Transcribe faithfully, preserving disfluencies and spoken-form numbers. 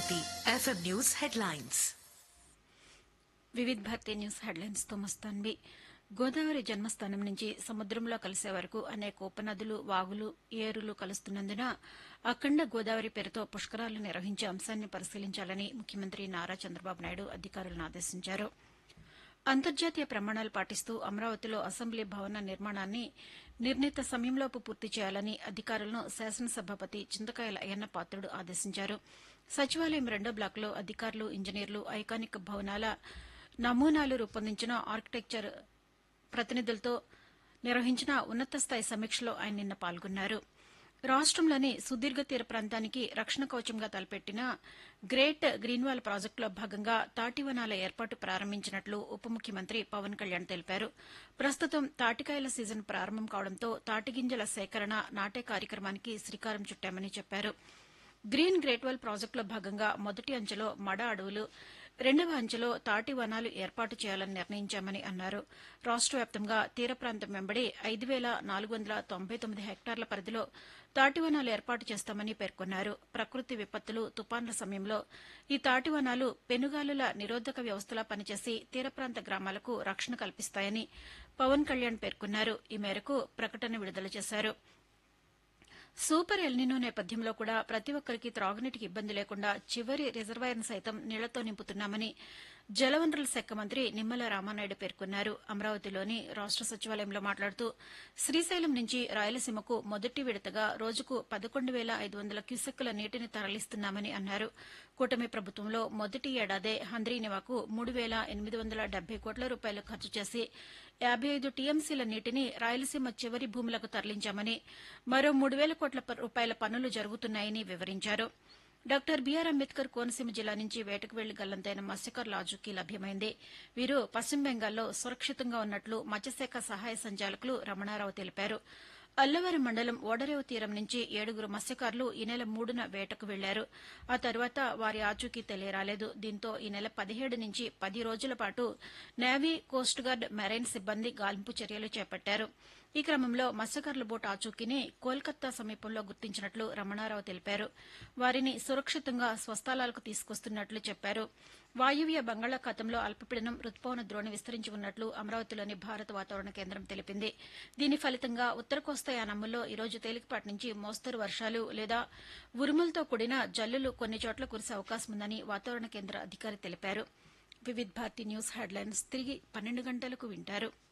Bharati FM news headlines. వివిధ Bharati news headlines తో మస్తాన్వి. గోదావరి జన్మస్థానం నుంచి సముద్రంలో కలిసే వరకు అనేక ఉపనదులు, వాగులు, ఏరులు కలుస్తున్నందున అఖండ గోదావరి పేరుతో పుష్కరాలు నిర్వహించే అంశాన్ని పరిశీలించాలని ముఖ్యమంత్రి నారా చంద్రబాబు నాయుడు అధికారులను ఆదేశించారు. అంతర్జాతీయ ప్రమాణాలు పాటిస్తూ అమరావతిలో అసెంబ్లీ భవన నిర్మాణాన్ని నిర్ణీత సమయంలోపు పూర్తి చేయాలని అధికారులను శాసనసభాపతి చింతకాయల అయ్యన్న పాత్రుడు ఆదేశించారు. సచివాలయం రెండో బ్లాకులో అధికారులు, ఇంజనీర్లు ఐకానిక్ భవనాల నమూనాలు రూపొందించిన ఆర్కిటెక్చర్ ప్రతినిధులతో నిర్వహించిన ఉన్నతస్థాయి సమీక్షలో ఆయన నిన్న పాల్గొన్నారు. రాష్టంలోని సుదీర్ఘ తీర ప్రాంతానికి రక్షణ కవచంగా తలపెట్టిన గ్రేట్ గ్రీన్వాల్ ప్రాజెక్టులో భాగంగా తాటివనాల ఏర్పాటు ప్రారంభించినట్లు ఉప ముఖ్యమంత్రి పవన్ కళ్యాణ్ తెలిపారు. ప్రస్తుతం తాటికాయల సీజన్ ప్రారంభం కావడంతో తాటిగింజల సేకరణ, నాటే కార్యక్రమానికి శ్రీకారం చుట్టామని చెప్పారు. గ్రీన్ గ్రేట్వాల్ ప్రాజెక్టులో భాగంగా మొదటి అంచెలో మడ అడవులు, రెండవ అంచెలో తాటి వనాలు ఏర్పాటు చేయాలని నిర్ణయించామని అన్నారు. రాష్ట వ్యాప్తంగా తీర ప్రాంతం వెంబడి ఐదు వేల నాలుగు వందల తొంభై తొమ్మిది హెక్టార్ల పరిధిలో తాటివనాలు ఏర్పాటు చేస్తామని పేర్కొన్నారు. ప్రకృతి విపత్తులు, తుపాన్ల సమయంలో ఈ తాటివనాలు పెనుగాలుల నిరోధక వ్యవస్థలా పనిచేసి తీర ప్రాంత గ్రామాలకు రక్షణ కల్పిస్తాయని పవన్ కళ్యాణ్ పేర్కొన్నారు. ఈ మేరకు ప్రకటన విడుదల చేశారు. సూపర్ ఎల్నినో నేపథ్యంలో కూడా ప్రతి ఒక్కరికి త్రాగునీటికి ఇబ్బంది లేకుండా చివరి రిజర్వాయర్ను సైతం నీళ్లతో నింపుతున్నామని జలవనరుల శాఖ మంత్రి నిమ్మల రామానాయుడు పేర్కొన్నారు. అమరావతిలోని రాష్ట సచివాలయంలో మాట్లాడుతూ శ్రీశైలం నుంచి రాయలసీమకు మొదటి విడతగా రోజుకు పదకొండు వేల ఐదు వందల క్యూసెక్కుల నీటిని తరలిస్తున్నామని అన్నారు. కూటమి ప్రభుత్వంలో మొదటి ఏడాదే హంద్రీనివాకు మూడు వేల ఎనిమిది వందల డెబ్బై కోట్ల రూపాయలు ఖర్చు చేసి యాబై ఐదు టీఎంసీల నీటిని రాయలసీమ చివరి భూములకు తరలించామని, మరో మూడు వేల కోట్ల రూపాయల పనులు జరుగుతున్నాయని వివరించారు. డాక్టర్ బీఆర్ అంబేద్కర్ కోనసీమ జిల్లా నుంచి వేటకు వెళ్లి గల్లంతైన మత్స్యకారుల ఆచూకీ లభ్యమైంది. వీరు పశ్చిమ బెంగాల్లో సురక్షితంగా ఉన్నట్లు మత్స్యశాఖ సహాయ సంచాలకులు రమణారావు తెలిపారు. అల్లవరం మండలం ఓడరేవు తీరం నుంచి ఏడుగురు మత్స్యకారులు ఈ నెల మూడున వేటకు వెళ్లారు. ఆ తర్వాత వారి ఆచూకీ తెలియరాలేదు. దీంతో ఈ నెల పదిహేడు నుంచి పది రోజుల పాటు నేవీ, కోస్ట్ గార్డ్, మెరైన్ సిబ్బంది గాలింపు చర్యలు చేపట్టారు. ఈ క్రమంలో మత్స్యకారుల బోటు ఆచూకీని కోల్కతా సమీపంలో గుర్తించినట్లు రమణారావు తెలిపారు. వారిని సురక్షితంగా స్వస్థలాలకు తీసుకొస్తున్నట్లు చెప్పారు. వాయువ్య బంగాళాఖాతంలో అల్పపీడనం రుతుపవన ద్రోణి విస్తరించి ఉన్నట్లు అమరావతిలోని భారత వాతావరణ కేంద్రం తెలిపింది. దీని ఫలితంగా ఉత్తర కోస్తా యానాముల్లో ఈ రోజు తేలికపాటి నుంచి మోస్తరు వర్షాలు లేదా ఉరుములతో కూడిన జల్లులు కొన్ని చోట్ల కురిసే అవకాశం ఉందని వాతావరణ కేంద్ర అధికారి తెలిపారు. వివిధ భారతి న్యూస్ హెడ్లైన్స్ తిరిగి పన్నెండు గంటలకు వింటారు.